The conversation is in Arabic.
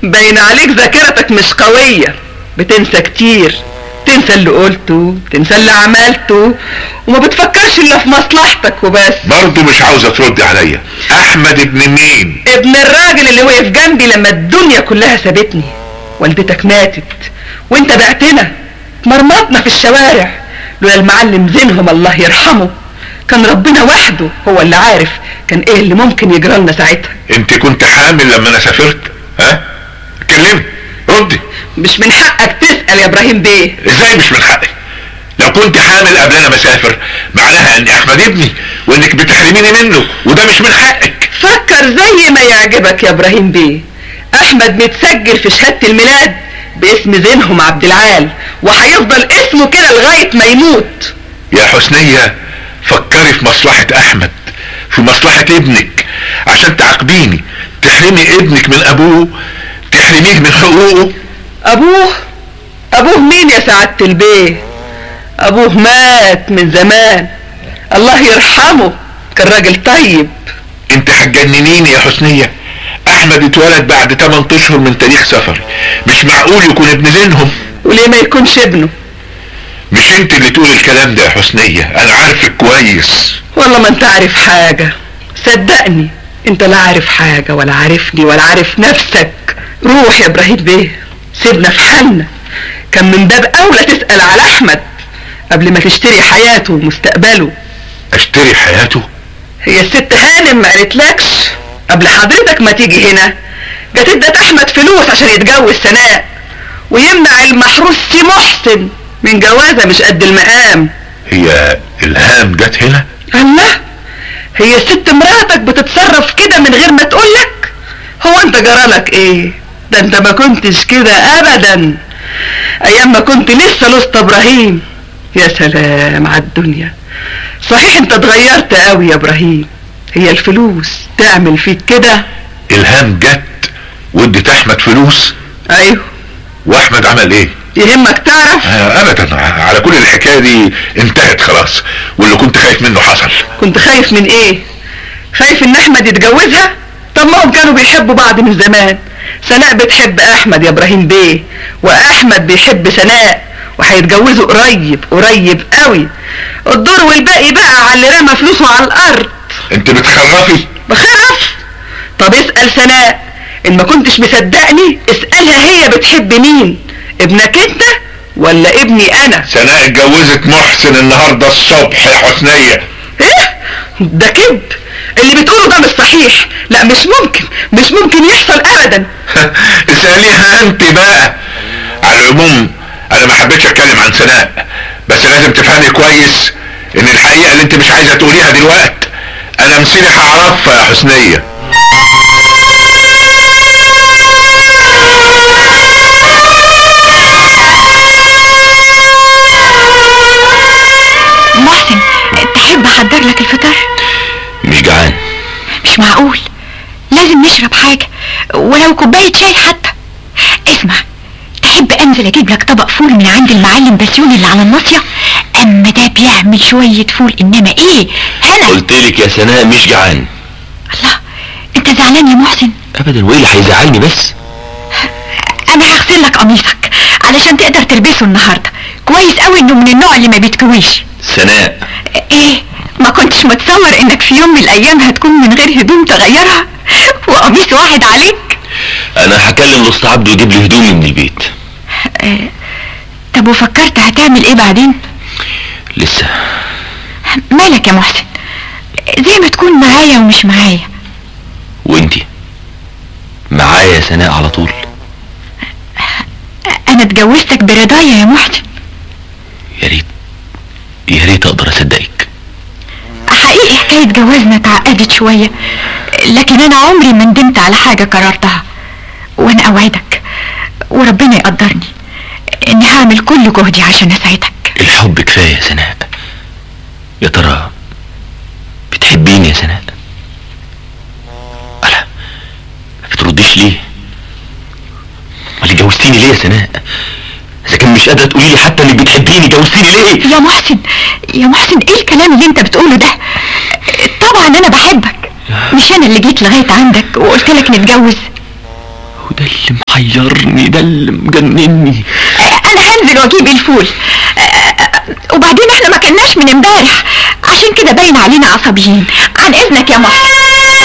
باين عليك ذاكرتك مش قوية، بتنسى كتير، تنسى اللي قلته، تنسى اللي عملته، وما بتفكرش الا في مصلحتك وبس. برضه مش عاوزة تردي عليا. احمد ابن مين؟ ابن الراجل اللي وقف جنبي لما الدنيا كلها سابتني. والدتك ماتت وانت بعتنا، مرمطنا في الشوارع. لولا المعلم زينهم الله يرحمه، كان ربنا وحده هو اللي عارف كان ايه اللي ممكن يجرى لنا ساعتها. انت كنت حامل لما انا سافرت؟ ها؟ اتكلمي، ردي. مش من حقك تسأل يا ابراهيم بيه. ازاي مش من حقي؟ لو كنت حامل قبل انا مسافر معناها ان احمد ابني وانك بتحرميني منه، وده مش من حقك. فكر زي ما يعجبك يا ابراهيم بيه. احمد متسجل في شهادة الميلاد باسم زينهم عبد العال، وهيفضل اسمه كده لغاية ما يموت. يا حسنية فكري في مصلحة احمد، في مصلحة ابنك، عشان تعاقبيني تحرمي ابنك من ابوه، تحرميه من حقوقه. ابوه مين يا سعادة البيه؟ ابوه مات من زمان، الله يرحمه، كان راجل طيب. انت هتجننيني يا حسنية. احمد اتولد بعد 8 اشهر من تاريخ سفري، مش معقول يكون ابن زينهم. وليه ما يكونش ابنه؟ مش انت اللي تقول الكلام ده يا حسنية، انا عارفك كويس. والله ما انت عارف حاجة، صدقني انت لا عارف حاجة ولا عارفني ولا عارف نفسك. روح يا ابراهيم بيه، سيبنا في حالنا. كان من باب اولى تسأل على احمد قبل ما تشتري حياته ومستقبله. اشتري حياته؟ هي الست هانم ما قالتلكش قبل حضرتك ما تيجي هنا جت ادت احمد فلوس عشان يتجوز سناء، ويمنع المحروس سي محسن من جوازه مش قد المقام؟ هي الهام جت هنا؟ الله، هي الست مراتك بتتصرف كده من غير ما تقولك؟ هو انت جرالك ايه؟ ده انت ما كنتش كده ابدا ايام ما كنت لسه لسط ابراهيم. يا سلام على الدنيا، صحيح انت اتغيرت قوي يا ابراهيم. هي الفلوس تعمل فيك كده؟ الهام جت وادت احمد فلوس؟ ايوه. واحمد عمل ايه؟ يهمك تعرف؟ ابدا، على كل الحكاية دي انتهت خلاص، واللي كنت خايف منه حصل. كنت خايف من ايه؟ خايف ان احمد يتجوزها؟ طب ما هم كانوا بيحبوا بعض من زمان. سناء بتحب احمد يا ابراهيم بيه، واحمد بيحب سناء، وهيتجوزوا قريب قوي. الدور والباقي بقى على اللي رمى فلوسه على الارض. انت بتخرفي؟ بخرف؟ طب اسأل سناء، ان ما كنتش مصدقني اسألها هي بتحب مين، ابنك انت ولا ابني انا؟ سناء اتجوزت محسن النهاردة الصبح يا حسنية. ايه ده كذب، اللي بتقوله ده مش صحيح. لا مش ممكن يحصل ابدا. اسأليها انت بقى. على العموم انا ما حبيتش اتكلم عن سناء، بس لازم تفهمي كويس ان الحقيقة اللي انت مش عايزة تقوليها دلوقتي انا مصيري هعرفها يا حسنية. محسن، تحب احضر لك الفطار؟ مش جعان. مش معقول، لازم نشرب حاجة ولو كوباية شاي حتى. اسمع، تحب انزل اجيب لك طبق فول من عند المعلم بسيوني اللي على الناصية؟ اما ده بيعمل شوية فول انما ايه هنا. قلتلك يا سناء مش جعان. الله، انت زعلان يا محسن؟ ابدا، وايه اللي هيزعلني بس؟ انا هغسل لك قميصك علشان تقدر تلبسه النهاردة. كويس قوي انه من النوع اللي ما بيتكويش. سناء، ايه، ما كنتش متصور انك في يوم من الايام هتكون من غير هدوم تغيرها وقميص واحد عليك؟ انا هكلم الاسطى عبده يجيب لي هدومي من البيت. طب وفكرت هتعمل ايه بعدين؟ لسه. مالك يا محسن؟ زي ما تكون معايا ومش معايا. وانتي معايا يا سناء على طول. انا اتجوزتك برضايا يا محسن. يا ريت اقدر اصدقك. حقيقي حكاية جوازنا اتعقدت شوية، لكن انا عمري ما ندمت على حاجة قررتها، وانا اوعدك وربنا يقدرني اني هعمل كل جهدي عشان اساعدك. الحب كفاية يا سناء. يا ترى بتحبيني يا سناء؟ ألا ما بترديش ليه؟ امال جوزتيني ليه يا سناء؟ اذا كان مش قادرة تقولي لي حتى انك بتحبيني جوزتيني ليه؟ يا محسن ايه الكلام اللي انت بتقوله ده؟ طبعا انا بحبك، مش انا اللي جيت لغاية عندك وقلت لك نتجوز؟ وده اللي محيرني، ده اللي مجنني. انا هنزل واجيب الفول. وبعدين احنا ما كناش من امبارح، عشان كده باين علينا عصبيين. عن اذنك يا مصر.